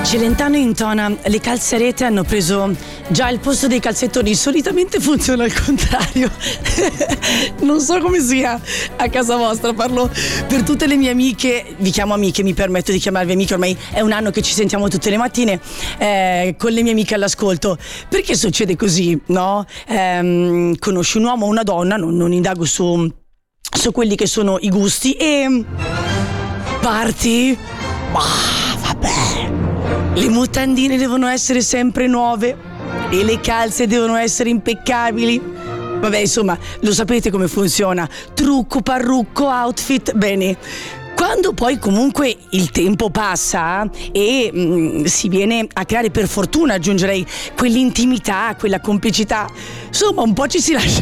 Celentano intona: le calze a rete hanno preso già il posto dei calzettoni. Solitamente funziona al contrario. Non so come sia a casa vostra, parlo per tutte le mie amiche. Vi chiamo amiche, mi permetto di chiamarvi amiche, ormai è un anno che ci sentiamo tutte le mattine con le mie amiche all'ascolto. Perché succede così, no? Conosci un uomo o una donna, non indago su quelli che sono i gusti, e parti. Vabbè, le mutandine devono essere sempre nuove e le calze devono essere impeccabili. Vabbè, insomma, lo sapete come funziona: trucco, parrucco, outfit. Bene, quando poi comunque il tempo passa e si viene a creare, per fortuna aggiungerei, quell'intimità, quella complicità, insomma un po' ci si lascia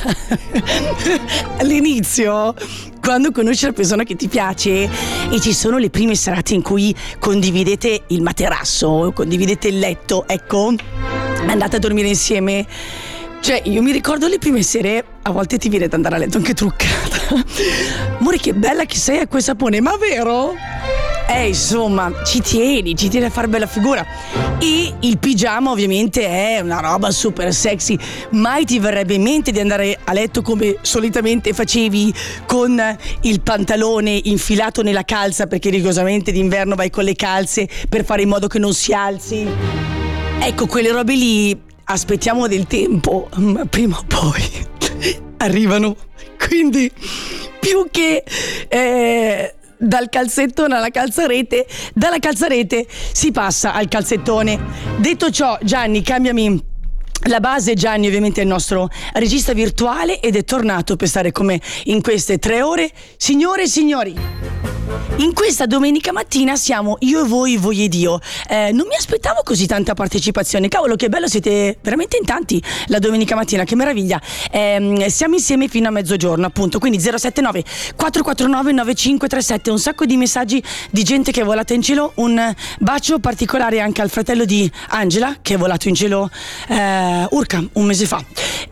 all'inizio, quando conosci la persona che ti piace e ci sono le prime serate in cui condividete il materasso, condividete il letto, ecco, andate a dormire insieme. Cioè, io mi ricordo le prime sere, a volte ti viene da andare a letto anche truccata. Amore, che bella che sei a quel sapone, ma vero? Insomma, ci tieni a far bella figura. E il pigiama ovviamente è una roba super sexy. Mai ti verrebbe in mente di andare a letto come solitamente facevi, con il pantalone infilato nella calza, perché rigorosamente d'inverno vai con le calze per fare in modo che non si alzi. Ecco, quelle robe lì aspettiamo del tempo, ma prima o poi arrivano. Quindi più che dal calzettone alla calzarete, dalla calzarete si passa al calzettone. Detto ciò, Gianni, cambiami la base. Gianni ovviamente è il nostro regista virtuale ed è tornato per stare come in queste 3 ore. Signore e signori, in questa domenica mattina siamo io e voi ed io. Non mi aspettavo così tanta partecipazione. Cavolo, che bello, siete veramente in tanti la domenica mattina, che meraviglia. Siamo insieme fino a mezzogiorno, appunto. Quindi 079 449 9537. Un sacco di messaggi di gente che è volata in cielo. Un bacio particolare anche al fratello di Angela, che è volato in cielo Urca un mese fa.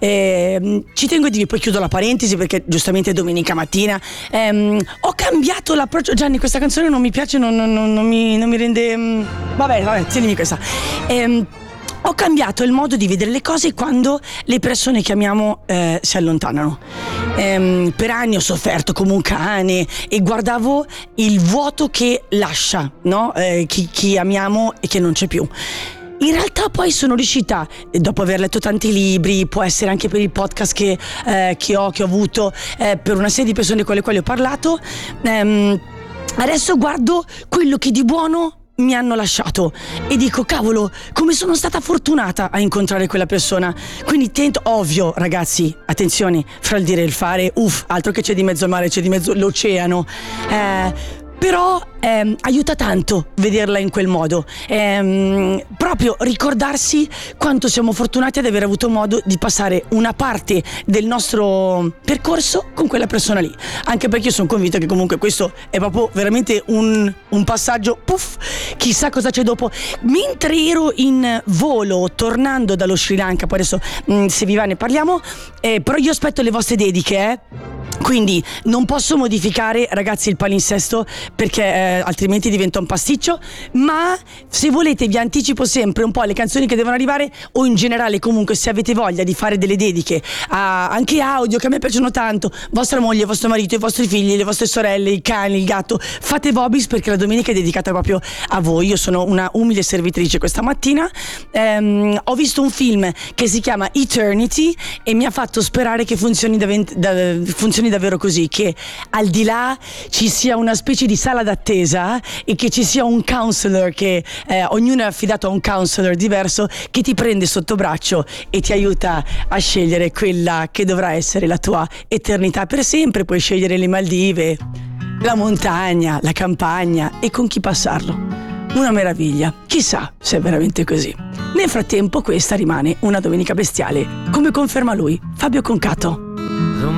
Ci tengo a dirvi, poi chiudo la parentesi perché giustamente è domenica mattina. Ho cambiato l'approccio. Gianni, questa canzone non mi piace, non mi rende. Vabbè, tienimi questa. Ho cambiato il modo di vedere le cose quando le persone che amiamo si allontanano. Per anni ho sofferto come un cane e guardavo il vuoto che lascia, no? Chi amiamo e che non c'è più. In realtà poi sono riuscita, dopo aver letto tanti libri, può essere anche per il podcast che ho avuto, per una serie di persone con le quali ho parlato, adesso guardo quello che di buono mi hanno lasciato e dico: cavolo, come sono stata fortunata a incontrare quella persona. Quindi tento, ovvio ragazzi, attenzione, fra il dire e il fare, altro che c'è di mezzo il mare, c'è di mezzo l'oceano, però aiuta tanto vederla in quel modo, proprio ricordarsi quanto siamo fortunati ad aver avuto modo di passare una parte del nostro percorso con quella persona lì, anche perché io sono convinta che comunque questo è proprio veramente un passaggio, chissà cosa c'è dopo. Mentre ero in volo tornando dallo Sri Lanka, poi adesso se vi va ne parliamo, però io aspetto le vostre dediche, quindi non posso modificare, ragazzi, il palinsesto perché altrimenti diventa un pasticcio, ma se volete vi anticipo sempre un po' le canzoni che devono arrivare, o in generale comunque se avete voglia di fare delle dediche anche audio che a me piacciono tanto, vostra moglie, vostro marito, i vostri figli, le vostre sorelle, i cani, il gatto, fate vobis perché la domenica è dedicata proprio a voi. Io sono una umile servitrice questa mattina. Ho visto un film che si chiama Eternity e mi ha fatto sperare che funzioni davvero così, che al di là ci sia una specie di sala d'attesa e che ci sia un counselor, che ognuno è affidato a un counselor diverso, che ti prende sotto braccio e ti aiuta a scegliere quella che dovrà essere la tua eternità per sempre. Puoi scegliere le Maldive, la montagna, la campagna e con chi passarlo. Una meraviglia, chissà se è veramente così. Nel frattempo questa rimane una domenica bestiale, come conferma lui, Fabio Concato.